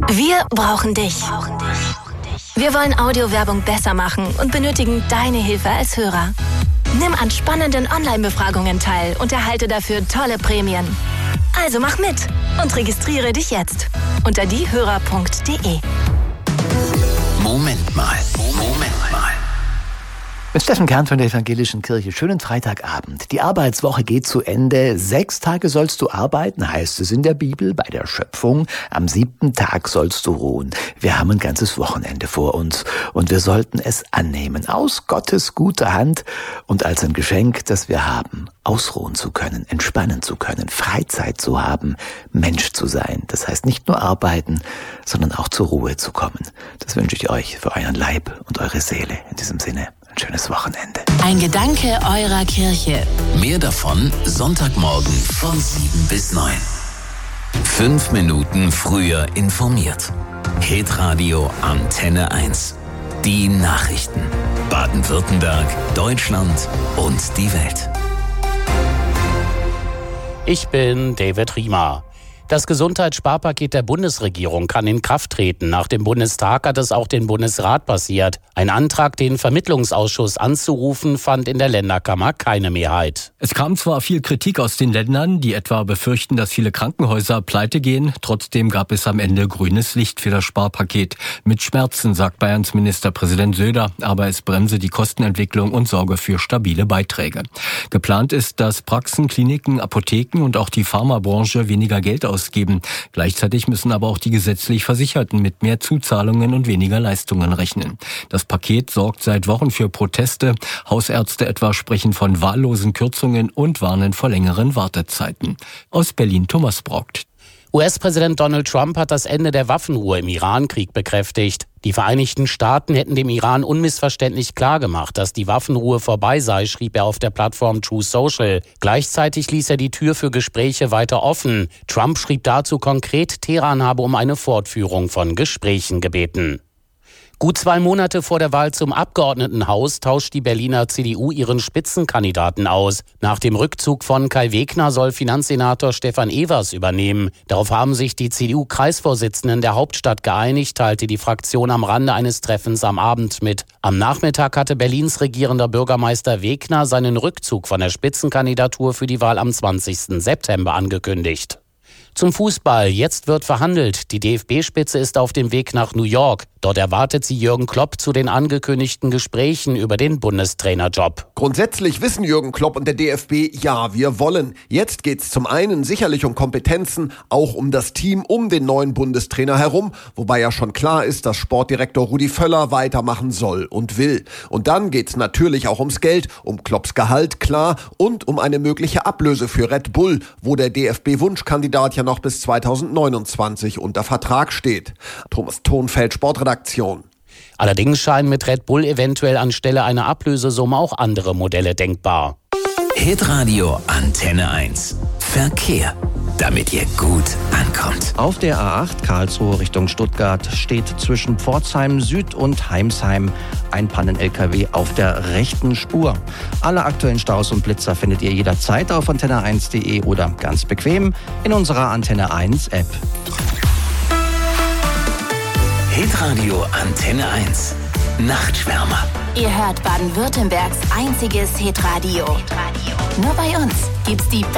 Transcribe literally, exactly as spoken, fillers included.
Wir brauchen dich. Wir wollen Audiowerbung besser machen und benötigen deine Hilfe als Hörer. Nimm an spannenden Online-Befragungen teil und erhalte dafür tolle Prämien. Also mach mit und registriere dich jetzt unter diehörer punkt de. Moment mal, Moment mal. Mit Steffen Kern von der Evangelischen Kirche. Schönen Freitagabend. Die Arbeitswoche geht zu Ende. Sechs Tage sollst du arbeiten, heißt es in der Bibel, bei der Schöpfung. Am siebten Tag sollst du ruhen. Wir haben ein ganzes Wochenende vor uns und wir sollten es annehmen. Aus Gottes guter Hand und als ein Geschenk, das wir haben. Ausruhen zu können, entspannen zu können, Freizeit zu haben, Mensch zu sein. Das heißt nicht nur arbeiten, sondern auch zur Ruhe zu kommen. Das wünsche ich euch für euren Leib und eure Seele. In diesem Sinne. Ein schönes Wochenende. Ein Gedanke eurer Kirche. Mehr davon Sonntagmorgen von sieben bis neun. Fünf Minuten früher informiert. Hitradio Antenne eins. Die Nachrichten. Baden-Württemberg, Deutschland und die Welt. Ich bin David Riemer. Das Gesundheitssparpaket der Bundesregierung kann in Kraft treten. Nach dem Bundestag hat es auch den Bundesrat passiert. Ein Antrag, den Vermittlungsausschuss anzurufen, fand in der Länderkammer keine Mehrheit. Es kam zwar viel Kritik aus den Ländern, die etwa befürchten, dass viele Krankenhäuser pleite gehen. Trotzdem gab es am Ende grünes Licht für das Sparpaket. Mit Schmerzen, sagt Bayerns Ministerpräsident Söder, aber es bremse die Kostenentwicklung und sorge für stabile Beiträge. Geplant ist, dass Praxen, Kliniken, Apotheken und auch die Pharmabranche weniger Geld ausgeben. Gleichzeitig müssen aber auch die gesetzlich Versicherten mit mehr Zuzahlungen und weniger Leistungen rechnen. Das Paket sorgt seit Wochen für Proteste. Hausärzte etwa sprechen von wahllosen Kürzungen und warnen vor längeren Wartezeiten. Aus Berlin Thomas Braucht. U S-Präsident Donald Trump hat das Ende der Waffenruhe im Iran-Krieg bekräftigt. Die Vereinigten Staaten hätten dem Iran unmissverständlich klargemacht, dass die Waffenruhe vorbei sei, schrieb er auf der Plattform Truth Social. Gleichzeitig ließ er die Tür für Gespräche weiter offen. Trump schrieb dazu konkret, Teheran habe um eine Fortführung von Gesprächen gebeten. Gut zwei Monate vor der Wahl zum Abgeordnetenhaus tauscht die Berliner C D U ihren Spitzenkandidaten aus. Nach dem Rückzug von Kai Wegner soll Finanzsenator Stefan Evers übernehmen. Darauf haben sich die C D U-Kreisvorsitzenden der Hauptstadt geeinigt, teilte die Fraktion am Rande eines Treffens am Abend mit. Am Nachmittag hatte Berlins regierender Bürgermeister Wegner seinen Rückzug von der Spitzenkandidatur für die Wahl am zwanzigsten September angekündigt. Zum Fußball. Jetzt wird verhandelt. Die D F B-Spitze ist auf dem Weg nach New York. Dort erwartet sie Jürgen Klopp zu den angekündigten Gesprächen über den Bundestrainerjob. Grundsätzlich wissen Jürgen Klopp und der D F B, ja, wir wollen. Jetzt geht's zum einen sicherlich um Kompetenzen, auch um das Team um den neuen Bundestrainer herum, wobei ja schon klar ist, dass Sportdirektor Rudi Völler weitermachen soll und will. Und dann geht's natürlich auch ums Geld, um Klopps Gehalt, klar, und um eine mögliche Ablöse für Red Bull, wo der D F B-Wunschkandidat ja noch bis zweitausendneunundzwanzig unter Vertrag steht. Thomas Thonfeld, Sportredaktion. Allerdings scheinen mit Red Bull eventuell anstelle einer Ablösesumme auch andere Modelle denkbar. Hitradio Antenne eins. Verkehr, damit ihr gut ankommt. Auf der A acht Karlsruhe Richtung Stuttgart steht zwischen Pforzheim Süd und Heimsheim ein Pannen-L K W auf der rechten Spur. Alle aktuellen Staus und Blitzer findet ihr jederzeit auf antenne eins punkt de oder ganz bequem in unserer Antenne eins App. Hitradio Antenne eins. Nachtschwärmer. Ihr hört Baden-Württembergs einziges Hitradio. Nur bei uns gibt's die